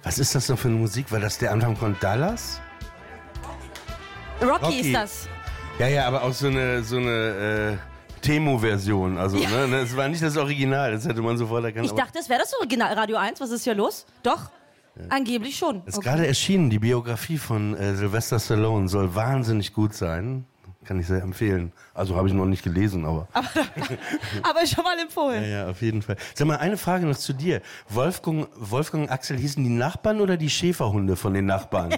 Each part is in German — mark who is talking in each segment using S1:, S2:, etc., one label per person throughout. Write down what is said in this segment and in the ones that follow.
S1: Was ist das denn für eine Musik? War das der Anfang von Dallas?
S2: Rocky ist das.
S1: Ja, aber auch so eine Temo-Version. Also, ja. Ne, das war nicht das Original, das hätte man sofort erkannt.
S2: Ich dachte, das wäre das Original. Radio 1, was ist hier los? Doch, angeblich schon.
S1: Es ist gerade erschienen, die Biografie von Sylvester Stallone soll wahnsinnig gut sein. Kann ich sehr empfehlen. Also habe ich noch nicht gelesen, aber
S2: schon mal empfohlen.
S1: Ja, auf jeden Fall. Sag mal, eine Frage noch zu dir. Wolfgang und Axel hießen die Nachbarn oder die Schäferhunde von den Nachbarn?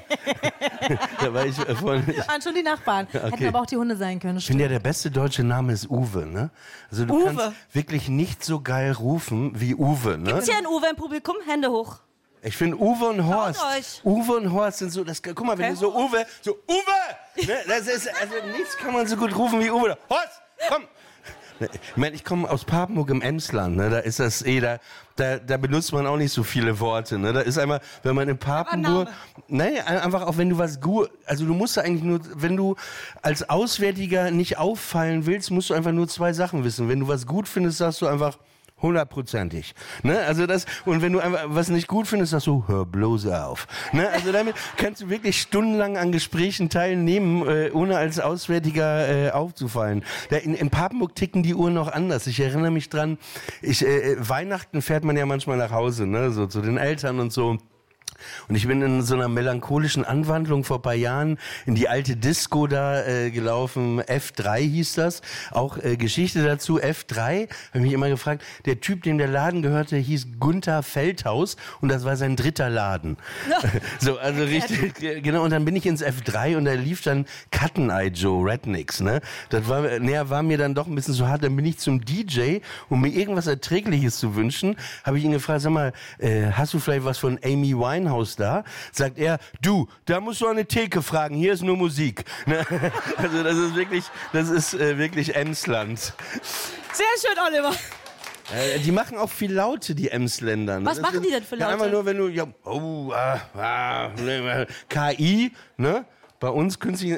S1: Da war ich vorhin.
S3: Waren schon die Nachbarn. Okay. Hätten aber auch die Hunde sein können.
S1: Ich finde ja, der beste deutsche Name ist Uwe, ne? Also du kannst wirklich nicht so geil rufen wie Uwe, ne?
S2: Gibt's hier einen Uwe im Publikum? Hände hoch.
S1: Ich finde Uwe und Horst. Uwe und Horst sind so, guck mal, wenn du so Uwe, ne, das ist, also nichts kann man so gut rufen wie Uwe. Horst, komm! Ich meine, ich komme aus Papenburg im Emsland, ne, da ist das da benutzt man auch nicht so viele Worte, ne, da ist einmal, wenn man in Papenburg, einfach auch wenn du was gut, also du musst da eigentlich nur, wenn du als Auswärtiger nicht auffallen willst, musst du einfach nur 2 Sachen wissen. Wenn du was gut findest, sagst du einfach 100%ig. Ne? Also das, und wenn du einfach was nicht gut findest, sagst du, hör bloß auf. Ne? Also damit kannst du wirklich stundenlang an Gesprächen teilnehmen, ohne als Auswärtiger aufzufallen. In Papenburg ticken die Uhren noch anders. Ich erinnere mich dran, Weihnachten fährt man ja manchmal nach Hause, ne? So zu den Eltern und so. Und ich bin in so einer melancholischen Anwandlung vor ein paar Jahren in die alte Disco da gelaufen. F3 hieß das. Auch Geschichte dazu. F3, habe mich immer gefragt, der Typ, dem der Laden gehörte, hieß Gunther Feldhaus und das war sein 3. Laden. Ja. So, also richtig, genau. Und dann bin ich ins F3 und da lief dann Cutten Eye Joe, Rednecks, ne? Das war mir dann doch ein bisschen zu hart. Dann bin ich zum DJ, um mir irgendwas Erträgliches zu wünschen, habe ich ihn gefragt, sag mal, hast du vielleicht was von Amy Winehouse da? Sagt er, du, da musst du an eine Theke fragen, hier ist nur Musik. Also das ist wirklich Emsland.
S2: Sehr schön, Oliver.
S1: Die machen auch viel Laute, die Emsländer.
S2: Was machen die denn für Laute?
S1: Ja, einfach nur, wenn du, KI, ne? Bei uns künstlich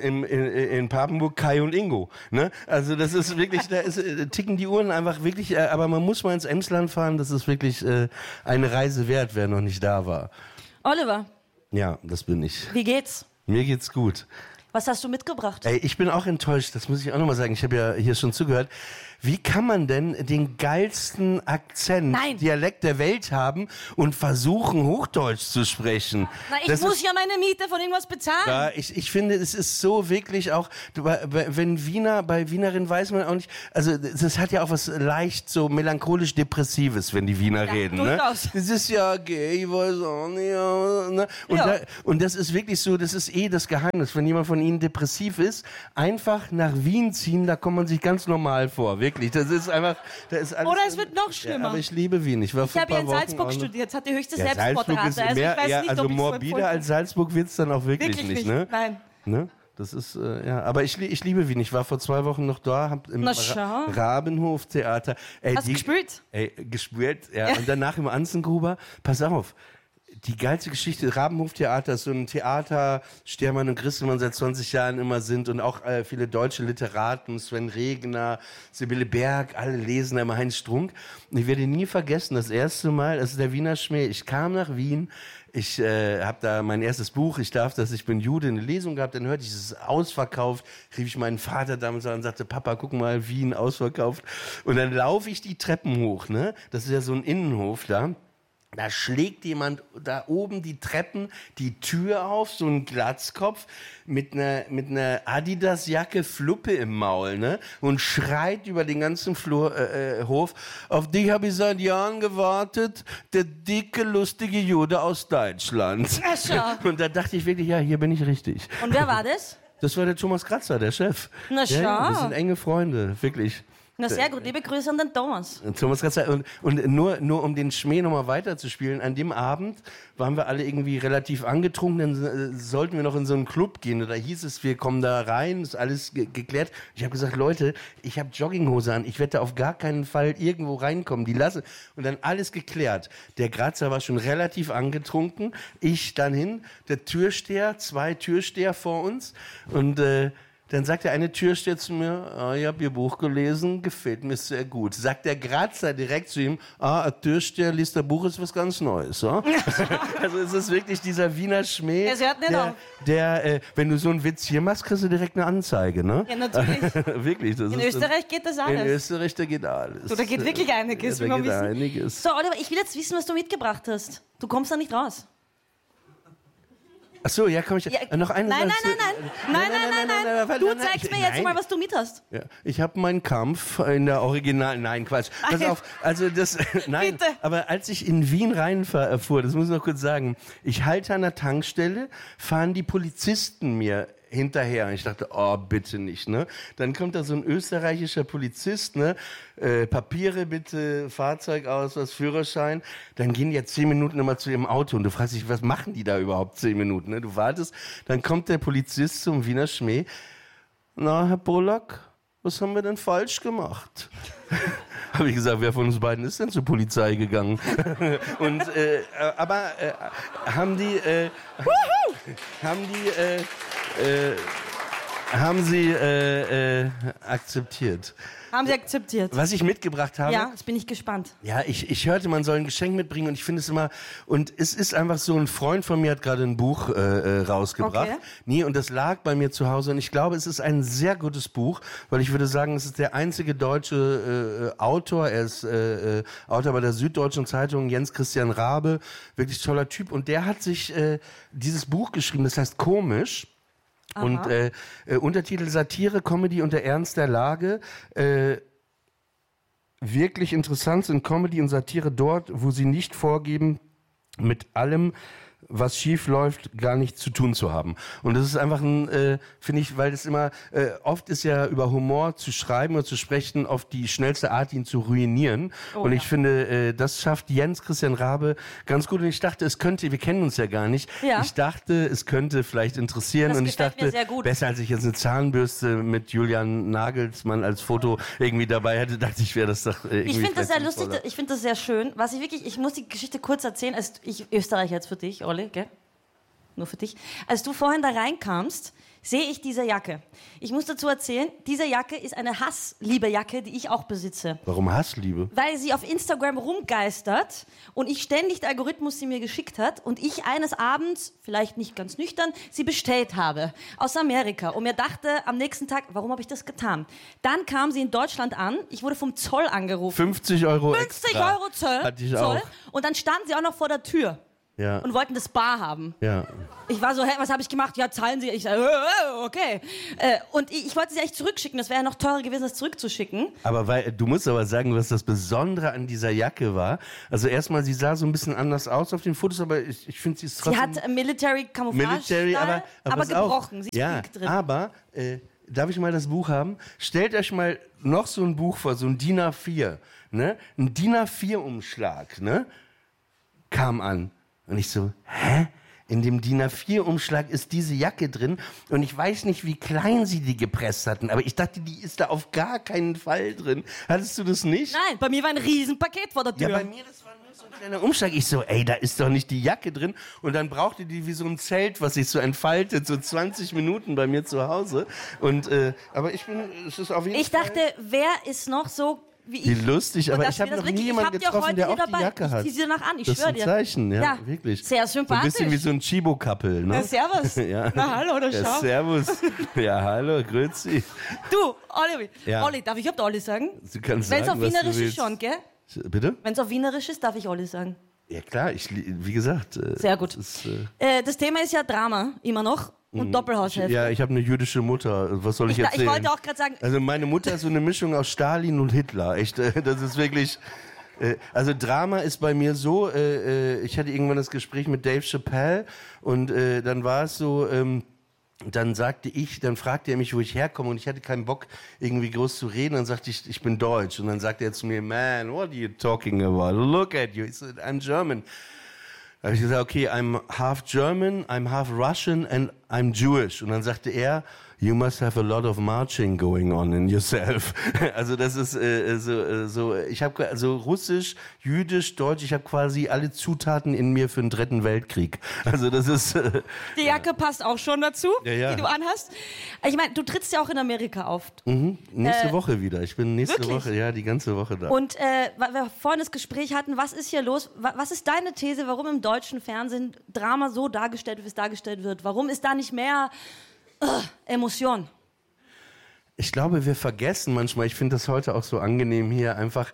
S1: in Papenburg Kai und Ingo. Ne? Also das ist wirklich, ticken die Uhren einfach wirklich, aber man muss mal ins Emsland fahren, das ist wirklich eine Reise wert, wer noch nicht da war.
S2: Oliver.
S1: Ja, das bin ich.
S2: Wie geht's?
S1: Mir geht's gut.
S2: Was hast du mitgebracht?
S1: Ey, ich bin auch enttäuscht, das muss ich auch nochmal sagen. Ich habe ja hier schon zugehört. Wie kann man denn den geilsten Akzent, Dialekt der Welt haben und versuchen, Hochdeutsch zu sprechen?
S2: Na, ich muss ja meine Miete von irgendwas bezahlen.
S1: Ja, ich finde, es ist so wirklich auch, wenn bei Wienerinnen weiß man auch nicht, also das hat ja auch was leicht so melancholisch-depressives, wenn die Wiener reden.
S2: Durchaus.
S1: Ne? Das ist ja gay, ich weiß auch nicht. Ne? Und das ist wirklich so, das ist das Geheimnis, wenn jemand von Ihnen depressiv ist, einfach nach Wien ziehen, da kommt man sich ganz normal vor. Wirklich, das ist einfach, da ist alles.
S2: Oder es wird noch schlimmer.
S1: Ja, aber ich liebe Wien. Ich habe
S2: ja in Salzburg studiert, hat die höchste Selbstmordrate.
S1: Also ich weiß nicht, ob morbider als Salzburg wird's dann auch wirklich nicht, ne?
S2: Nein.
S1: Ne? Das ist, aber ich liebe Wien. Ich war vor 2 Wochen noch da, hab im Rabenhof-Theater.
S2: Hast du gespürt?
S1: Gespürt, ja. Und danach im Anzengruber. Pass auf. Die geilste Geschichte, Rabenhof-Theater ist so ein Theater, Stermann und Grisselmann seit 20 Jahren immer sind und auch viele deutsche Literaten, Sven Regner, Sibylle Berg, alle lesen da immer Heinz Strunk. Und ich werde nie vergessen, das erste Mal, das ist der Wiener Schmäh, ich kam nach Wien, ich habe da mein erstes Buch, ich bin Jude, eine Lesung gehabt, dann hörte ich, es ist ausverkauft, rief ich meinen Vater damals an und sagte, Papa, guck mal, Wien, ausverkauft. Und dann laufe ich die Treppen hoch, ne? Das ist ja so ein Innenhof da. Da schlägt jemand da oben die Treppen, die Tür auf, so ein Glatzkopf mit einer Adidas-Jacke, Fluppe im Maul, ne? Und schreit über den ganzen Hof, auf dich habe ich seit Jahren gewartet, der dicke, lustige Jude aus Deutschland. Und da dachte ich wirklich, ja, hier bin ich richtig.
S2: Und wer war das?
S1: Das war der Thomas Kratzer, der Chef.
S2: Na schau.
S1: Ja, wir sind enge Freunde, wirklich.
S2: Na sehr gut, liebe Grüße an den Thomas.
S1: Thomas Kratzer. Und nur um den Schmäh nochmal weiterzuspielen, an dem Abend waren wir alle irgendwie relativ angetrunken, dann sollten wir noch in so einen Club gehen. Und da hieß es, wir kommen da rein, ist alles geklärt. Ich habe gesagt, Leute, ich habe Jogginghose an, ich werde da auf gar keinen Fall irgendwo reinkommen. Die lassen. Und dann alles geklärt. Der Grazer war schon relativ angetrunken, ich dann hin, der Türsteher, 2 Türsteher vor uns und Dann sagt der eine Türsteher zu mir, ich habe Ihr Buch gelesen, gefällt mir sehr gut. Sagt der Grazer direkt zu ihm, ein Türsteher liest das Buch, ist was ganz Neues. So? Also es ist wirklich dieser Wiener Schmäh,
S2: Es hört nicht auf.
S1: der wenn du so einen Witz hier machst, kriegst du direkt eine Anzeige. Ne?
S2: Ja, natürlich.
S1: Wirklich.
S2: In Österreich geht das alles.
S1: In Österreich, da geht alles.
S2: So, da geht wirklich einiges.
S1: Ja, da geht einiges.
S2: So, Oliver, ich will jetzt wissen, was du mitgebracht hast. Du kommst da nicht raus.
S1: Ach so, ja, komm ich.
S2: Ja,
S1: noch eine
S2: nein. Du
S1: nein,
S2: zeigst mir jetzt mal, was du mit hast.
S1: Ja, ich habe meinen Kampf in der Original. Nein, Quatsch. Pass auf. Also das. Nein.
S2: Bitte.
S1: Aber als ich in Wien reinfuhr, das muss ich noch kurz sagen, ich halte an der Tankstelle, fahren die Polizisten mir hinterher. Und ich dachte, oh, bitte nicht, ne? Dann kommt da so ein österreichischer Polizist, ne? Papiere bitte, Fahrzeugausweis, Führerschein. Dann gehen die ja 10 Minuten immer zu ihrem Auto und du fragst dich, was machen die da überhaupt 10 Minuten, ne? Du wartest, dann kommt der Polizist zum Wiener Schmäh. Na, Herr Pollack, was haben wir denn falsch gemacht? Habe ich gesagt, wer von uns beiden ist denn zur Polizei gegangen? Und, haben Sie akzeptiert?
S2: Haben sie akzeptiert.
S1: Was ich mitgebracht habe?
S2: Ja, jetzt bin ich gespannt.
S1: Ja, ich hörte, man soll ein Geschenk mitbringen und ich finde es immer, und es ist einfach so, ein Freund von mir hat gerade ein Buch rausgebracht.
S2: Okay.
S1: Nee, und das lag bei mir zu Hause und ich glaube, es ist ein sehr gutes Buch, weil ich würde sagen, es ist der einzige deutsche Autor, er ist Autor bei der Süddeutschen Zeitung, Jens Christian Rabe, wirklich toller Typ und der hat sich dieses Buch geschrieben, das heißt Komisch.
S2: Aha.
S1: Und Untertitel Satire, Comedy und der Ernst der Lage. Wirklich interessant sind Comedy und Satire dort, wo sie nicht vorgeben, mit allem, was schief läuft, gar nichts zu tun zu haben. Und das ist einfach ein, finde ich, weil das immer, oft ist ja über Humor zu schreiben oder zu sprechen oft die schnellste Art, ihn zu ruinieren.
S2: Oh,
S1: und
S2: ja.
S1: ich finde, das schafft Jens Christian Rabe ganz gut. Und ich dachte, es könnte, wir kennen uns ja gar nicht.
S2: Ja.
S1: Ich dachte, es könnte vielleicht interessieren.
S2: Das
S1: und ich
S2: gefällt mir
S1: dachte,
S2: sehr gut.
S1: besser als ich jetzt eine Zahnbürste mit Julian Nagelsmann als Foto irgendwie dabei hätte, dachte ich, wäre das doch irgendwie.
S2: Ich finde das sehr lustig,
S1: sinnvoller.
S2: ich finde das sehr schön. Was ich muss die Geschichte kurz erzählen, Österreich jetzt für dich, Olli, gell? Nur für dich. Als du vorhin da reinkamst, sehe ich diese Jacke. Ich muss dazu erzählen, diese Jacke ist eine Hassliebe-Jacke, die ich auch besitze.
S1: Warum Hassliebe?
S2: Weil sie auf Instagram rumgeistert und ich ständig der Algorithmus sie mir geschickt hat und ich eines Abends, vielleicht nicht ganz nüchtern, sie bestellt habe aus Amerika und mir dachte am nächsten Tag, warum habe ich das getan? Dann kam sie in Deutschland an, ich wurde vom Zoll angerufen.
S1: 50 Euro
S2: 50
S1: extra.
S2: Euro Zoll,
S1: Hatte ich auch.
S2: und dann standen sie auch noch vor der Tür.
S1: Ja.
S2: Und wollten das bar haben.
S1: Ja.
S2: Ich war so, hä, was habe ich gemacht? Ja, zahlen Sie. Ich sage, okay. Und ich wollte sie eigentlich zurückschicken. Das wäre ja noch teurer gewesen, das zurückzuschicken.
S1: Aber du musst aber sagen, was das Besondere an dieser Jacke war. Also erstmal, sie sah so ein bisschen anders aus auf den Fotos, aber ich finde, sie ist trotzdem...
S2: Sie hat Military Camouflage,
S1: aber
S2: aber gebrochen.
S1: Auf.
S2: Sie ist
S1: ja,
S2: pink drin.
S1: aber... darf ich mal das Buch haben? Stellt euch mal noch so ein Buch vor, so ein DIN A4. Ne? Ein DIN A4-Umschlag, ne? Kam an. Und ich so, hä? In dem DIN A4-Umschlag ist diese Jacke drin und ich weiß nicht, wie klein sie die gepresst hatten, aber ich dachte, die ist da auf gar keinen Fall drin. Hattest du das nicht?
S2: Nein, bei mir war ein Riesenpaket vor der Tür.
S1: Ja, bei mir, das war nur so ein kleiner Umschlag. Ich so, ey, da ist doch nicht die Jacke drin. Und dann brauchte die wie so ein Zelt, was sich so entfaltet, so 20 Minuten bei mir zu Hause. Und, aber es ist auf jeden Fall...
S2: Ich dachte, wer ist noch so wie
S1: Wie
S2: ich?
S1: lustig,
S2: Und
S1: aber
S2: dass
S1: ich habe
S2: wir das
S1: noch nie
S2: wirklich-
S1: jemanden
S2: ich hab die
S1: getroffen, der
S2: heute
S1: auch die
S2: dabei.
S1: Jacke hat.
S2: Ich zieh sie danach an, ich
S1: das ist
S2: schwör
S1: ein
S2: dir.
S1: Zeichen, ja,
S2: Ja,
S1: wirklich.
S2: sehr
S1: So ein
S2: sympathisch.
S1: bisschen wie so ein Chibo-Couple, ne?
S2: Na, servus.
S1: Ja.
S2: Na, hallo, oder
S1: Ja,
S2: schau.
S1: servus. Ja, hallo, grüezi.
S2: Du, Olli,
S1: Ja.
S2: Olli, darf ich überhaupt Olli sagen?
S1: Du kannst
S2: Wenn es
S1: sagen,
S2: auf
S1: was du
S2: Wienerisch ist
S1: willst.
S2: schon, gell?
S1: Bitte?
S2: Wenn es auf Wienerisch ist, darf ich Olli sagen.
S1: Ja klar, wie gesagt.
S2: Sehr gut.
S1: Das,
S2: Das Thema ist ja Drama, immer noch. Und Doppelhaushälfte.
S1: ja, ich habe eine jüdische Mutter. Was soll ich
S2: Ich
S1: erzählen?
S2: wollte auch gerade sagen,
S1: Also meine Mutter ist so eine Mischung aus Stalin und Hitler. Echt, das ist wirklich... Also Drama ist bei mir so, ich hatte irgendwann das Gespräch mit Dave Chappelle und dann war es so... dann fragte er mich, wo ich herkomme und ich hatte keinen Bock, irgendwie groß zu reden. Dann sagte ich bin Deutsch. Und dann sagte er zu mir, man, what are you talking about? Look at you. Ich said, I'm German. Da habe ich gesagt, okay, I'm half German, I'm half Russian and I'm Jewish. Und dann sagte er, you must have a lot of marching going on in yourself. Also das ist ich habe also Russisch, Jüdisch, Deutsch, ich habe quasi alle Zutaten in mir für den 3. Weltkrieg. Also das ist...
S2: Die Jacke passt auch schon dazu,
S1: ja.
S2: die du anhast. Ich meine, du trittst ja auch in Amerika auf.
S1: Nächste Woche wieder. Ich bin nächste
S2: wirklich?
S1: Woche, ja, die ganze Woche da.
S2: Und weil wir vorhin das Gespräch hatten, was ist hier los? Was ist deine These, warum im deutschen Fernsehen Drama so dargestellt wird, wie es dargestellt wird? Warum ist da nicht mehr Emotion?
S1: Ich glaube, wir vergessen manchmal, ich finde das heute auch so angenehm hier, einfach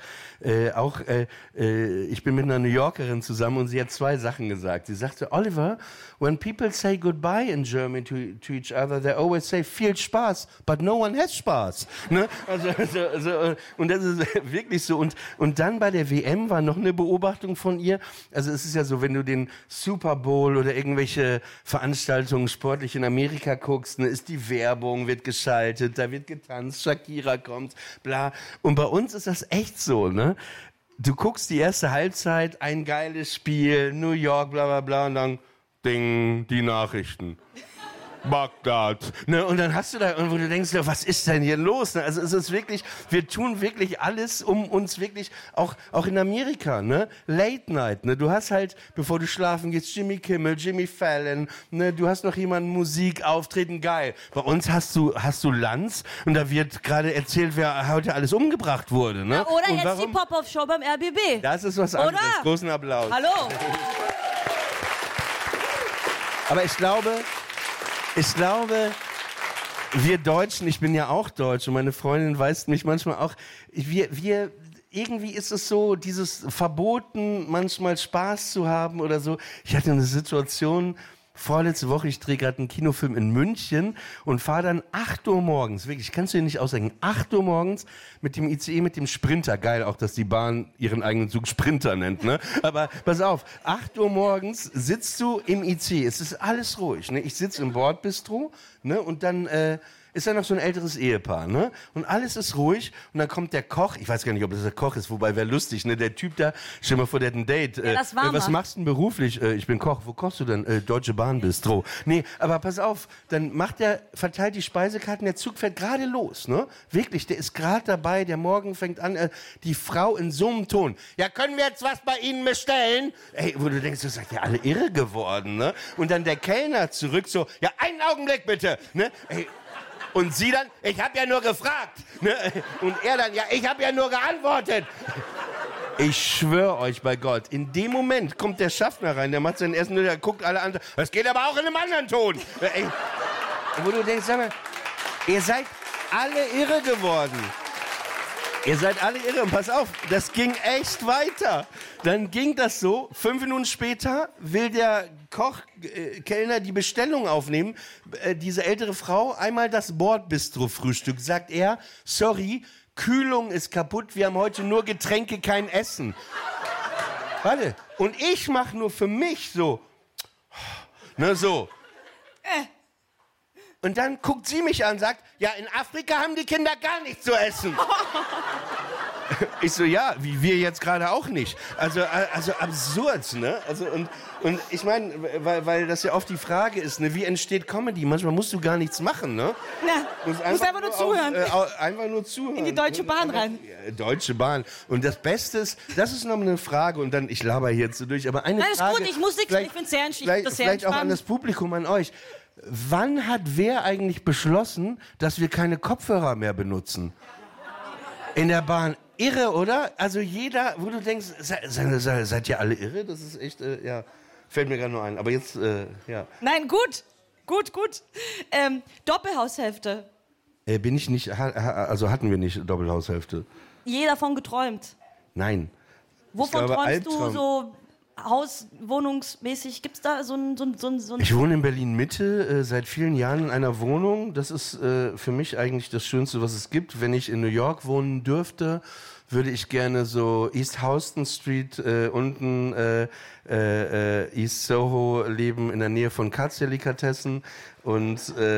S1: ich bin mit einer New Yorkerin zusammen und sie hat 2 Sachen gesagt. Sie sagte, Oliver, when people say goodbye in Germany to each other, they always say, viel Spaß, but no one has Spaß. Ne? Also, und das ist wirklich so. Und dann bei der WM war noch eine Beobachtung von ihr. Also es ist ja so, wenn du den Super Bowl oder irgendwelche Veranstaltungen sportlich in Amerika guckst, ne, ist die Werbung, wird geschaltet, da wird getanzt, Shakira kommt, bla. Und bei uns ist das echt so, ne? Du guckst die erste Halbzeit, ein geiles Spiel, New York, bla bla bla, und dann ding, die Nachrichten. Bagdad. Ne? Und dann hast du da, wo du denkst, was ist denn hier los? Ne? Also es ist wirklich, wir tun wirklich alles, um uns wirklich, auch in Amerika, ne? Late Night, ne? Du hast halt, bevor du schlafen gehst, Jimmy Kimmel, Jimmy Fallon, ne? Du hast noch jemanden Musik, Auftreten, geil. Bei uns hast du Lanz und da wird gerade erzählt, wer heute alles umgebracht wurde, ne?
S2: Ja, oder
S1: und
S2: jetzt
S1: warum?
S2: Die Pop-Up-Show beim RBB.
S1: Das ist was anderes.
S2: Oder?
S1: Großen Applaus.
S2: Hallo.
S1: Aber ich glaube, wir Deutschen, ich bin ja auch Deutsch und meine Freundin weist mich manchmal auch, wir irgendwie ist es so, dieses Verboten, manchmal Spaß zu haben oder so. Ich hatte eine Situation vorletzte Woche, ich drehe gerade einen Kinofilm in München und fahre dann 8 Uhr morgens, wirklich, kannst du dir nicht ausdenken, 8 Uhr morgens mit dem ICE, mit dem Sprinter, geil auch, dass die Bahn ihren eigenen Zug Sprinter nennt, ne? Aber pass auf, 8 Uhr morgens sitzt du im ICE, es ist alles ruhig, ne? Ich sitze im Bordbistro, ne? Und dann ist da noch so ein älteres Ehepaar, ne? Und alles ist ruhig und dann kommt der Koch, ich weiß gar nicht, ob das der Koch ist, wobei wäre lustig, ne? Der Typ da, stell mal vor, der hat ein Date.
S2: Ja, das war
S1: was machst du denn beruflich? Ich bin Koch. Wo kochst du denn? Deutsche Bahn Bistro. Nee, aber pass auf, dann verteilt die Speisekarten, der Zug fährt gerade los, ne? Wirklich, der ist gerade dabei, der Morgen fängt an, die Frau in so einem Ton. Ja, können wir jetzt was bei Ihnen bestellen? Ey, wo du denkst, das seid ja alle irre geworden, ne? Und dann der Kellner zurück so, ja, einen Augenblick bitte, ne? Ey, und sie dann, ich habe ja nur gefragt. Ne? Und er dann, ja, ich habe ja nur geantwortet. Ich schwöre euch bei Gott, in dem Moment kommt der Schaffner rein, der macht seinen ersten, der guckt alle an, das geht aber auch in einem anderen Ton. Ey, wo du denkst, sag mal, ihr seid alle irre geworden. Ihr seid alle irre und pass auf, das ging echt weiter. Dann ging das so, 5 Minuten später will der Kellner die Bestellung aufnehmen. Diese ältere Frau, einmal das Bordbistro-Frühstück, sagt er, sorry, Kühlung ist kaputt, wir haben heute nur Getränke, kein Essen. Warte, und ich mache nur für mich so, ne, so. Und dann guckt sie mich an und sagt, ja, in Afrika haben die Kinder gar nichts zu essen. Ich so, ja, wie wir jetzt gerade auch nicht. Also absurd, ne? Also, und ich meine, weil das ja oft die Frage ist, ne, wie entsteht Comedy? Manchmal musst du gar nichts machen, ne?
S2: Na, musst einfach nur zuhören.
S1: Einfach nur zuhören.
S2: In die Deutsche Bahn rein.
S1: Deutsche Bahn. Und das Beste ist, das ist noch eine Frage und dann, ich laber hier jetzt so durch, aber eine Frage.
S2: Alles gut, ich muss nichts, ich bin sehr entspannt.
S1: Vielleicht auch an das Publikum, an euch. Wann hat wer eigentlich beschlossen, dass wir keine Kopfhörer mehr benutzen? In der Bahn. Irre, oder? Also jeder, wo du denkst, seid ihr alle irre? Das ist echt, ja, fällt mir gerade nur ein. Aber jetzt, ja.
S2: Nein, gut. Doppelhaushälfte.
S1: Bin ich nicht, also hatten wir nicht Doppelhaushälfte.
S2: Je davon geträumt.
S1: Nein.
S2: Wovon träumst du so hauswohnungsmäßig? Gibt's da so ein...
S1: Ich wohne in Berlin-Mitte, seit vielen Jahren in einer Wohnung. Das ist für mich eigentlich das Schönste, was es gibt. Wenn ich in New York wohnen dürfte, würde ich gerne so East Houston Street, unten East Soho leben, in der Nähe von Katz-Delikatessen. Und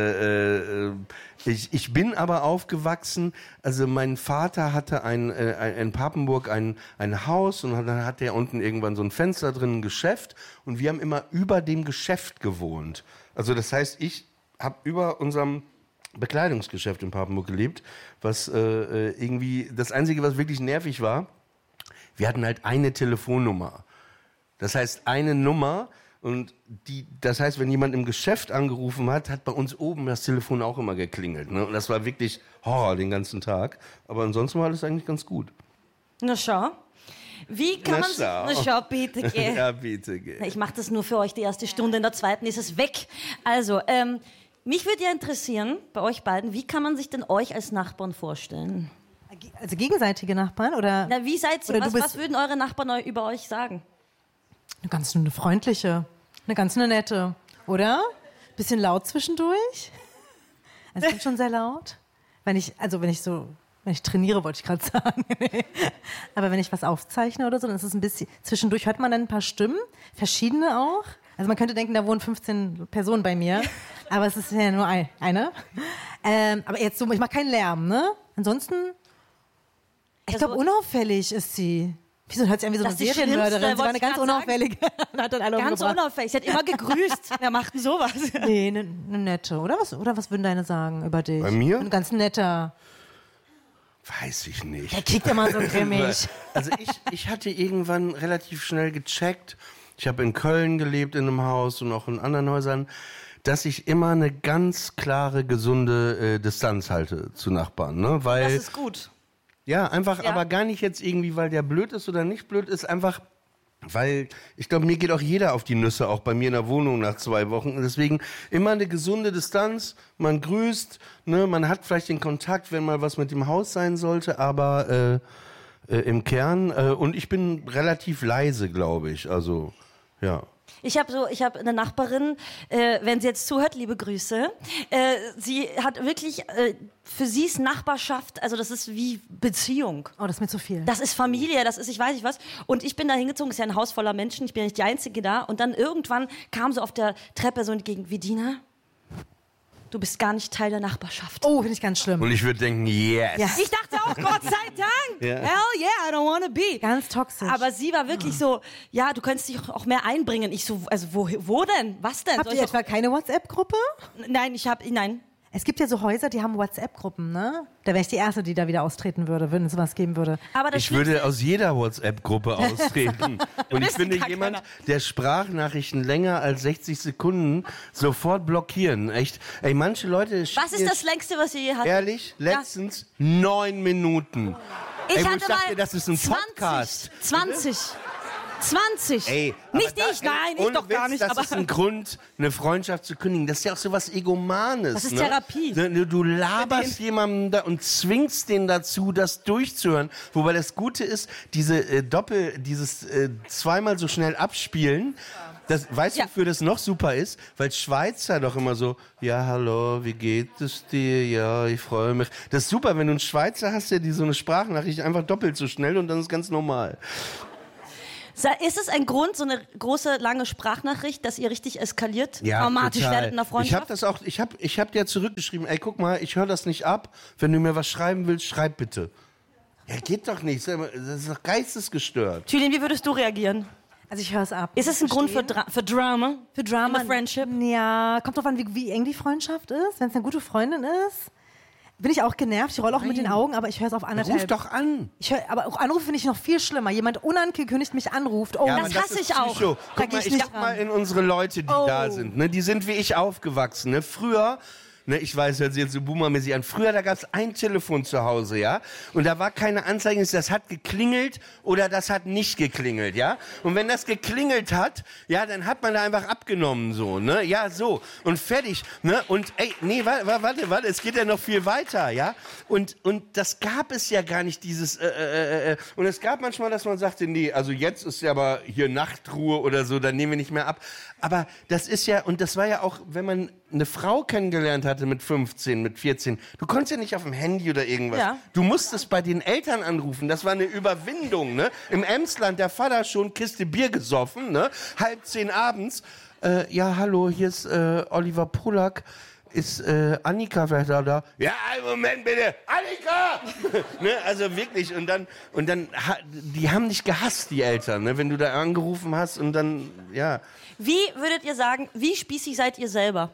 S1: ich bin aber aufgewachsen, also mein Vater hatte in Papenburg ein Haus und dann hat der unten irgendwann so ein Fenster drin, ein Geschäft, und wir haben immer über dem Geschäft gewohnt. Also das heißt, ich habe über unserem Bekleidungsgeschäft in Papenburg gelebt, was irgendwie das Einzige, was wirklich nervig war, wir hatten halt eine Telefonnummer. Das heißt, eine Nummer, und das heißt, wenn jemand im Geschäft angerufen hat, hat bei uns oben das Telefon auch immer geklingelt. Ne? Und das war wirklich Horror den ganzen Tag. Aber ansonsten war alles eigentlich ganz gut.
S2: Na schau. Wie kann man... Na schau, bitte geh.
S1: Ja, bitte geh.
S2: Ich mache das nur für euch die erste Stunde, in der zweiten ist es weg. Also, mich würde ja interessieren, bei euch beiden, wie kann man sich denn euch als Nachbarn vorstellen?
S3: Also gegenseitige Nachbarn, oder?
S2: Na, wie seid ihr? Was würden eure Nachbarn über euch sagen?
S3: Eine freundliche, eine ganz nette, oder? Bisschen laut zwischendurch. Also ich bin schon sehr laut. Wenn ich trainiere, wollte ich gerade sagen. Aber wenn ich was aufzeichne oder so, dann ist es ein bisschen, zwischendurch hört man dann ein paar Stimmen, verschiedene auch. Also man könnte denken, da wohnen 15 Personen bei mir, aber es ist ja nur eine. Aber jetzt so, ich mache keinen Lärm, ne? Ansonsten, ich glaube, unauffällig ist sie. Wieso hört sie an wie so eine Serienmörderin? Sie war eine ganz unauffällige. Hat dann alle
S2: ganz unauffällig. Sie hat immer gegrüßt. Wer macht denn sowas?
S3: Nee, eine nette. Oder was würden deine sagen über dich?
S1: Bei mir?
S3: Ein ganz netter.
S1: Weiß ich nicht.
S3: Der kickt immer so grimmig.
S1: Also ich hatte irgendwann relativ schnell gecheckt, ich habe in Köln gelebt in einem Haus und auch in anderen Häusern, dass ich immer eine ganz klare, gesunde Distanz halte zu Nachbarn. Ne? Weil,
S2: das ist gut.
S1: Ja, einfach, aber gar nicht jetzt irgendwie, weil der blöd ist oder nicht blöd ist, einfach, weil ich glaube, mir geht auch jeder auf die Nüsse, auch bei mir in der Wohnung nach 2 Wochen. Und deswegen immer eine gesunde Distanz, man grüßt, ne, man hat vielleicht den Kontakt, wenn mal was mit dem Haus sein sollte, aber im Kern, und ich bin relativ leise, glaube ich, also, ja.
S2: Ich habe eine Nachbarin, wenn sie jetzt zuhört, liebe Grüße. Sie hat wirklich, für sie ist Nachbarschaft, also das ist wie Beziehung.
S3: Oh, das ist mir zu viel.
S2: Das ist Familie, das ist ich weiß nicht was. Und ich bin da hingezogen, ist ja ein Haus voller Menschen, ich bin ja nicht die Einzige da. Und dann irgendwann kam so auf der Treppe so entgegen, Vidina, du bist gar nicht Teil der Nachbarschaft.
S3: Oh, finde ich ganz schlimm.
S1: Und ich würde denken, yes.
S2: Ja. Ich dachte auch, Gott sei Dank.
S1: Ja.
S2: Hell yeah, I don't wanna be.
S3: Ganz toxisch.
S2: Aber sie war wirklich so, ja, du könntest dich auch mehr einbringen. Ich so, also wo denn? Was denn?
S3: Habt ihr etwa keine WhatsApp-Gruppe?
S2: Nein, nein.
S3: Es gibt ja so Häuser, die haben WhatsApp-Gruppen, ne? Da wäre ich die Erste, die da wieder austreten würde, wenn es sowas geben würde.
S2: Aber
S1: ich würde aus jeder WhatsApp-Gruppe austreten. Und ich finde jemand, der Sprachnachrichten länger als 60 Sekunden sofort blockieren. Echt. Ey, manche Leute...
S2: Was ist das längste, was ihr je hattet?
S1: Ehrlich? Letztens 9 Minuten.
S2: Ich
S1: hatte
S2: dachte,
S1: das ist ein Podcast.
S2: 20.
S1: Ey,
S2: nicht ich, nein, ich doch gar nicht.
S1: Das
S2: aber
S1: ist ein Grund, eine Freundschaft zu kündigen. Das ist ja auch so was Egomanes.
S2: Das ist
S1: ne?
S2: Therapie.
S1: Du laberst jemanden da und zwingst den dazu, das durchzuhören. Wobei das Gute ist, dieses zweimal so schnell abspielen, das, weißt du, wofür das noch super ist? Weil Schweizer doch immer so, ja, hallo, wie geht es dir? Ja, ich freue mich. Das ist super, wenn du einen Schweizer hast, der so eine Sprachnachricht einfach doppelt so schnell und dann ist ganz normal.
S2: Ist es ein Grund, so eine große, lange Sprachnachricht, dass ihr richtig eskaliert, traumatisch werdet in der Freundschaft?
S1: Ich habe das auch, ich hab dir zurückgeschrieben, ey, guck mal, ich höre das nicht ab. Wenn du mir was schreiben willst, schreib bitte. Ja, geht doch nicht. Das ist doch geistesgestört.
S2: Julien, wie würdest du reagieren?
S3: Also ich höre es ab.
S2: Ist es ein Grund für Drama?
S3: Für Drama?
S2: In Friendship?
S3: Ja, kommt drauf an, wie eng die Freundschaft ist. Wenn es eine gute Freundin ist, bin ich auch genervt. Ich rolle auch mit den Augen, aber ich höre es auf anderthalb.
S1: Ruf doch an.
S3: Aber auch Anrufe finde ich noch viel schlimmer. Jemand unangekündigt mich anruft. Oh,
S2: ja, das hasse ich auch.
S1: Guck mal, ich guck mal in unsere Leute, die da sind. Ne? Die sind wie ich aufgewachsen. Ne? Früher... Ne, ich weiß, hört sich jetzt so boomermäßig an. Früher, da gab es ein Telefon zu Hause, ja? Und da war keine Anzeige, das hat geklingelt oder das hat nicht geklingelt, ja? Und wenn das geklingelt hat, ja, dann hat man da einfach abgenommen, so, ne? Ja, so. Und fertig, ne? Und, ey, nee, warte, es geht ja noch viel weiter, ja? Und das gab es ja gar nicht, dieses, Und es gab manchmal, dass man sagte, nee, also jetzt ist ja aber hier Nachtruhe oder so, dann nehmen wir nicht mehr ab. Aber das ist ja, und das war ja auch, wenn man eine Frau kennengelernt hat, hatte mit 15, mit 14. Du konntest ja nicht auf dem Handy oder irgendwas.
S2: Ja.
S1: Du musstest bei den Eltern anrufen. Das war eine Überwindung, ne? Im Emsland, der Vater schon Kiste Bier gesoffen, ne? 9:30 abends. Ja, hallo, hier ist Oliver Polak. Ist Annika vielleicht da? Ja, einen Moment bitte, Annika! Ne, also wirklich, und dann, die haben dich gehasst, die Eltern, ne, wenn du da angerufen hast und dann, ja.
S2: Wie würdet ihr sagen, wie spießig seid ihr selber?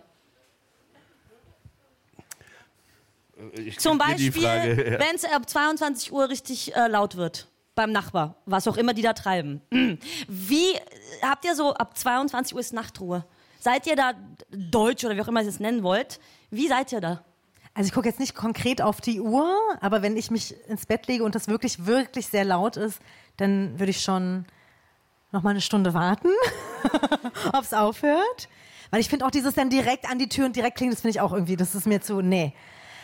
S2: Zum Beispiel, wenn es ab 22 Uhr richtig laut wird. Beim Nachbar, was auch immer die da treiben. Wie habt ihr so, ab 22 Uhr ist Nachtruhe? Seid ihr da deutsch oder wie auch immer ihr es nennen wollt? Wie seid ihr da?
S3: Also ich gucke jetzt nicht konkret auf die Uhr, aber wenn ich mich ins Bett lege und das wirklich, wirklich sehr laut ist, dann würde ich schon noch mal eine Stunde warten, ob es aufhört. Weil ich finde auch dieses dann direkt an die Tür und direkt klingen, das finde ich auch irgendwie, das ist mir zu, nee.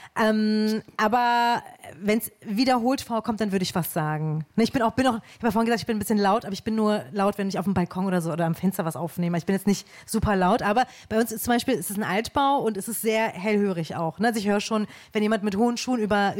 S3: Aber wenn es wiederholt vorkommt, dann würde ich was sagen. Ne, ich habe ja vorhin gesagt, ich bin ein bisschen laut, aber ich bin nur laut, wenn ich auf dem Balkon oder so oder am Fenster was aufnehme. Ich bin jetzt nicht super laut, aber bei uns ist zum Beispiel, es ist ein Altbau und es ist sehr hellhörig auch. Ne? Also ich höre schon, wenn jemand mit hohen Schuhen über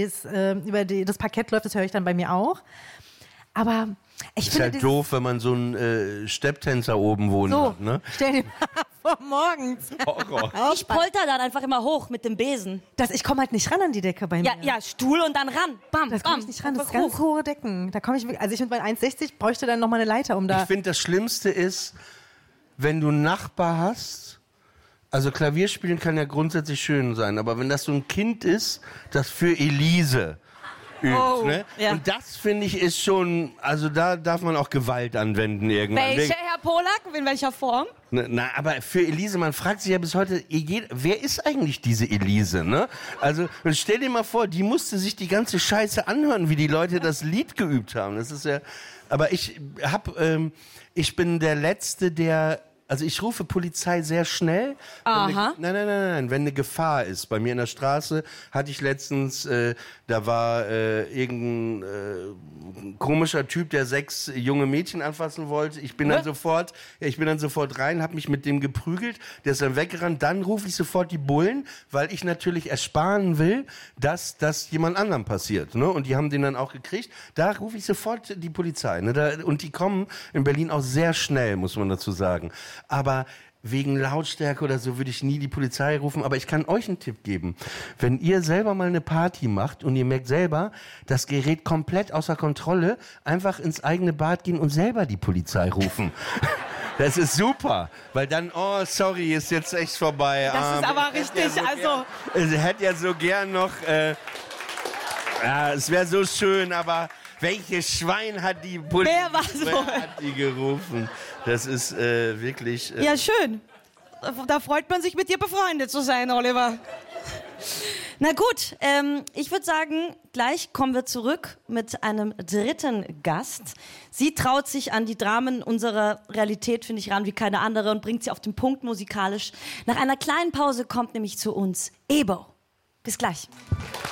S3: das Parkett läuft, das höre ich dann bei mir auch. Aber ich finde
S1: ist halt doof, wenn man so einen Stepptänzer oben wohnen hat, ne?
S3: Stell dir mal vor, morgens.
S2: Ich polter dann einfach immer hoch mit dem Besen.
S3: Ich komme halt nicht ran an die Decke bei mir.
S2: Ja, Stuhl und dann ran. Bam,
S3: das komme ich nicht ran. Das sind ganz hohe Decken. Da komme ich, also ich mit meinen 1,60 bräuchte dann noch mal eine Leiter, um da...
S1: Ich finde, das Schlimmste ist, wenn du einen Nachbar hast, also Klavierspielen kann ja grundsätzlich schön sein, aber wenn das so ein Kind ist, das für Elise übt, ne?
S2: Ja.
S1: Und das, finde ich, ist schon, also da darf man auch Gewalt anwenden irgendwann.
S2: Welche, Herr Polak? In welcher Form?
S1: Na, aber für Elise, man fragt sich ja bis heute, wer ist eigentlich diese Elise, ne? Also, stell dir mal vor, die musste sich die ganze Scheiße anhören, wie die Leute das Lied geübt haben. Das ist ja, aber ich bin der Letzte, also ich rufe Polizei sehr schnell.
S2: Aha.
S1: Nein, wenn eine Gefahr ist. Bei mir in der Straße hatte ich letztens, da war irgendein komischer Typ, der 6 junge Mädchen anfassen wollte. Ich bin dann sofort rein, habe mich mit dem geprügelt. Der ist dann weggerannt. Dann rufe ich sofort die Bullen, weil ich natürlich ersparen will, dass das jemand anderem passiert. Ne? Und die haben den dann auch gekriegt. Da rufe ich sofort die Polizei. Ne? Und die kommen in Berlin auch sehr schnell, muss man dazu sagen. Aber wegen Lautstärke oder so würde ich nie die Polizei rufen. Aber ich kann euch einen Tipp geben. Wenn ihr selber mal eine Party macht und ihr merkt selber, das gerät komplett außer Kontrolle, einfach ins eigene Bad gehen und selber die Polizei rufen. Das ist super, weil dann, oh, sorry, ist jetzt echt vorbei.
S2: Das ist aber richtig,
S1: Ich hätte ja so gern noch, es wäre so schön, aber... Welches Schwein hat die Polizei gerufen? Das ist wirklich...
S2: Ja, schön. Da freut man sich, mit dir befreundet zu sein, Oliver. Na gut, ich würde sagen, gleich kommen wir zurück mit einem dritten Gast. Sie traut sich an die Dramen unserer Realität, finde ich, ran wie keine andere und bringt sie auf den Punkt musikalisch. Nach einer kleinen Pause kommt nämlich zu uns Ebo. Bis gleich.